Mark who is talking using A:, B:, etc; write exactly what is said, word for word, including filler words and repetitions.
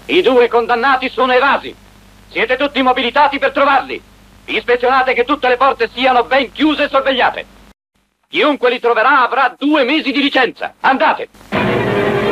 A: I due condannati sono evasi. Siete tutti mobilitati per trovarli. Ispezionate che tutte le porte siano ben chiuse e sorvegliate. Chiunque li troverà avrà due mesi di licenza. Andate!